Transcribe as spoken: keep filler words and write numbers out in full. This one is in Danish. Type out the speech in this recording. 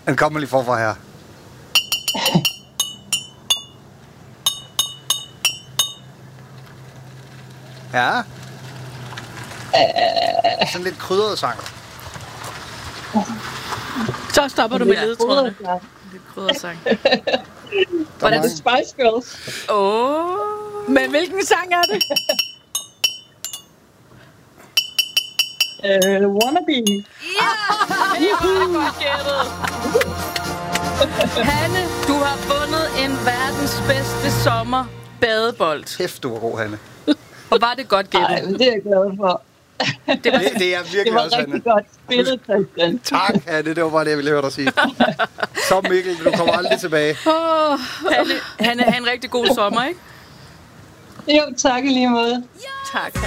Den kommer lige forfra her. Ja. Sådan lidt krydret sang. Så stopper du med ledetrådene. Lidt kryddersang. Hvordan er det Spice Girls? Åh. Oh. Men hvilken sang er det? Uh, wannabe. Ja! Det var godt gættet. Hanne, du har vundet en verdens bedste sommer badebold. Kæft, du var god, Hanne. Og var det godt gættet? Nej, men det er jeg glad for. Det, var, det, det er virkelig det var også, rigtig Hanne. godt spillet, Christian. Tak, Hanne. Det var bare det, jeg ville høre dig sige. Så Mikkel, du kommer aldrig tilbage. Oh, Hanne, Hanne, have en rigtig god sommer, ikke? Jo, tak i lige måde. Tak.